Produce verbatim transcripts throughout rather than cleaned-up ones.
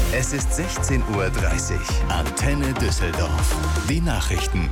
Es ist sechzehn Uhr dreißig. Antenne Düsseldorf. Die Nachrichten.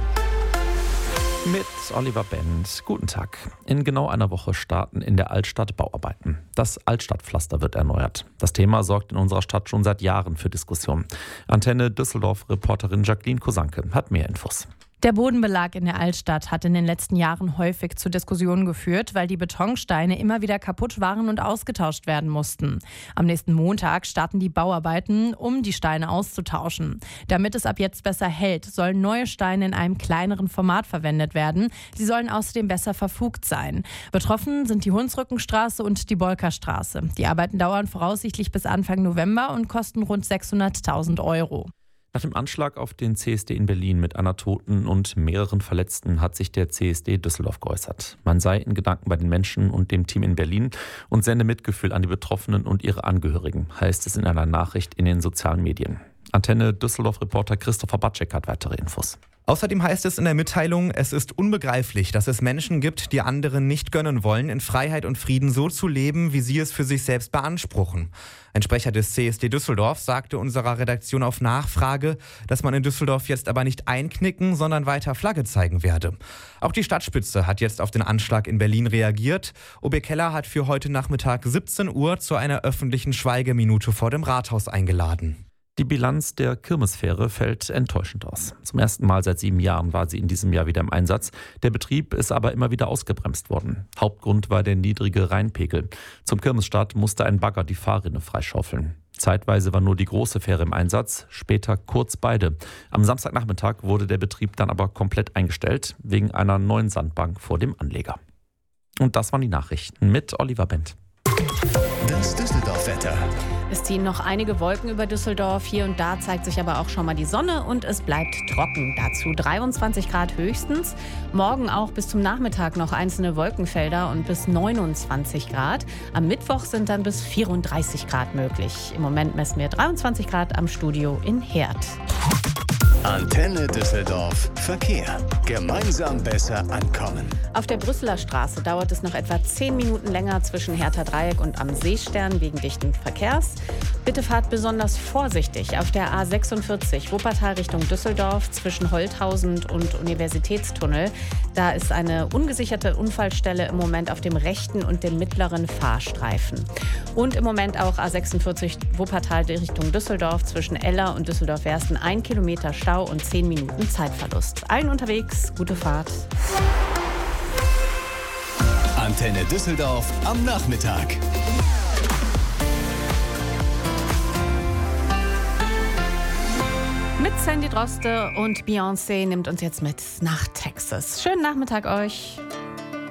Mit Oliver Benz. Guten Tag. In genau einer Woche starten in der Altstadt Bauarbeiten. Das Altstadtpflaster wird erneuert. Das Thema sorgt in unserer Stadt schon seit Jahren für Diskussionen. Antenne Düsseldorf-Reporterin Jacqueline Kosanke hat mehr Infos. Der Bodenbelag in der Altstadt hat in den letzten Jahren häufig zu Diskussionen geführt, weil die Betonsteine immer wieder kaputt waren und ausgetauscht werden mussten. Am nächsten Montag starten die Bauarbeiten, um die Steine auszutauschen. Damit es ab jetzt besser hält, sollen neue Steine in einem kleineren Format verwendet werden. Sie sollen außerdem besser verfugt sein. Betroffen sind die Hunsrückenstraße und die Bolkerstraße. Die Arbeiten dauern voraussichtlich bis Anfang November und kosten rund sechshunderttausend Euro. Nach dem Anschlag auf den C S D in Berlin mit einer Toten und mehreren Verletzten hat sich der C S D Düsseldorf geäußert. Man sei in Gedanken bei den Menschen und dem Team in Berlin und sende Mitgefühl an die Betroffenen und ihre Angehörigen, heißt es in einer Nachricht in den sozialen Medien. Antenne Düsseldorf-Reporter Christopher Batschek hat weitere Infos. Außerdem heißt es in der Mitteilung, es ist unbegreiflich, dass es Menschen gibt, die anderen nicht gönnen wollen, in Freiheit und Frieden so zu leben, wie sie es für sich selbst beanspruchen. Ein Sprecher des C S D Düsseldorf sagte unserer Redaktion auf Nachfrage, dass man in Düsseldorf jetzt aber nicht einknicken, sondern weiter Flagge zeigen werde. Auch die Stadtspitze hat jetzt auf den Anschlag in Berlin reagiert. O B Keller hat für heute Nachmittag siebzehn Uhr zu einer öffentlichen Schweigeminute vor dem Rathaus eingeladen. Die Bilanz der Kirmesfähre fällt enttäuschend aus. Zum ersten Mal seit sieben Jahren war sie in diesem Jahr wieder im Einsatz. Der Betrieb ist aber immer wieder ausgebremst worden. Hauptgrund war der niedrige Rheinpegel. Zum Kirmesstart musste ein Bagger die Fahrrinne freischaufeln. Zeitweise war nur die große Fähre im Einsatz, später kurz beide. Am Samstagnachmittag wurde der Betrieb dann aber komplett eingestellt, wegen einer neuen Sandbank vor dem Anleger. Und das waren die Nachrichten mit Oliver Benz. Das Düsseldorf-Wetter. Es ziehen noch einige Wolken über Düsseldorf. Hier und da zeigt sich aber auch schon mal die Sonne und es bleibt trocken. Dazu dreiundzwanzig Grad höchstens. Morgen auch bis zum Nachmittag noch einzelne Wolkenfelder und bis neunundzwanzig Grad. Am Mittwoch sind dann bis vierunddreißig Grad möglich. Im Moment messen wir dreiundzwanzig Grad am Studio in Herd. Antenne Düsseldorf. Verkehr. Gemeinsam besser ankommen. Auf der Brüsseler Straße dauert es noch etwa zehn Minuten länger zwischen Hertha Dreieck und am Seestern wegen dichten Verkehrs. Bitte fahrt besonders vorsichtig auf der A sechsundvierzig Wuppertal Richtung Düsseldorf zwischen Holthausen und Universitätstunnel. Da ist eine ungesicherte Unfallstelle im Moment auf dem rechten und dem mittleren Fahrstreifen. Und im Moment auch A sechsundvierzig Wuppertal Richtung Düsseldorf zwischen Eller und Düsseldorf-Wersten ein Kilometer Stau und zehn Minuten Zeitverlust. Allen unterwegs, gute Fahrt. Antenne Düsseldorf am Nachmittag. Mit Sandy Droste und Beyoncé nimmt uns jetzt mit nach Texas. Schönen Nachmittag euch.